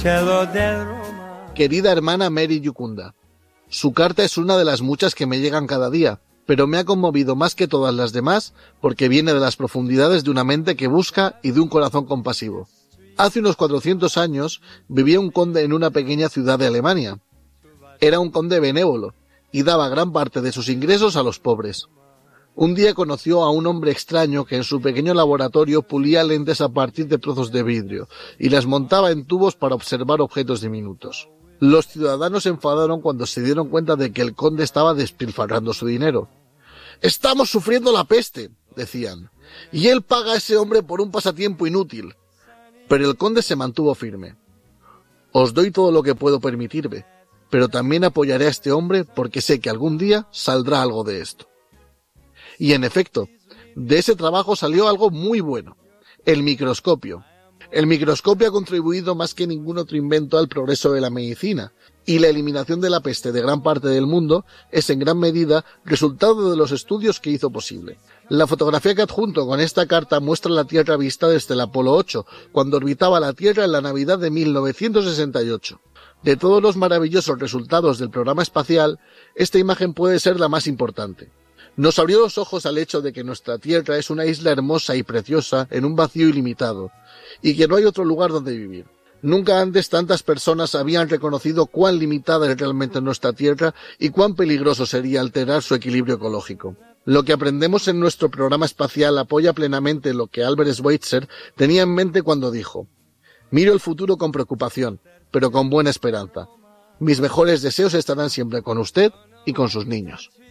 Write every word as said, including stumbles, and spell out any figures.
Querida hermana Mary Yukunda, su carta es una de las muchas que me llegan cada día, pero me ha conmovido más que todas las demás porque viene de las profundidades de una mente que busca y de un corazón compasivo. Hace unos cuatrocientos años vivía un conde en una pequeña ciudad de Alemania. Era un conde benévolo y daba gran parte de sus ingresos a los pobres. Un día conoció a un hombre extraño que en su pequeño laboratorio pulía lentes a partir de trozos de vidrio y las montaba en tubos para observar objetos diminutos. Los ciudadanos se enfadaron cuando se dieron cuenta de que el conde estaba despilfarrando su dinero. «Estamos sufriendo la peste», decían, «y él paga a ese hombre por un pasatiempo inútil». Pero el conde se mantuvo firme. «Os doy todo lo que puedo permitirme, pero también apoyaré a este hombre porque sé que algún día saldrá algo de esto». Y en efecto, de ese trabajo salió algo muy bueno: el microscopio. El microscopio ha contribuido más que ningún otro invento al progreso de la medicina, y la eliminación de la peste de gran parte del mundo es en gran medida resultado de los estudios que hizo posible. La fotografía que adjunto con esta carta muestra la Tierra vista desde el Apolo ocho, cuando orbitaba la Tierra en la Navidad de mil novecientos sesenta y ocho. De todos los maravillosos resultados del programa espacial, esta imagen puede ser la más importante. Nos abrió los ojos al hecho de que nuestra Tierra es una isla hermosa y preciosa en un vacío ilimitado, y que no hay otro lugar donde vivir. Nunca antes tantas personas habían reconocido cuán limitada es realmente nuestra Tierra y cuán peligroso sería alterar su equilibrio ecológico. Lo que aprendemos en nuestro programa espacial apoya plenamente lo que Albert Schweitzer tenía en mente cuando dijo: «Miro el futuro con preocupación, pero con buena esperanza. Mis mejores deseos estarán siempre con usted y con sus niños».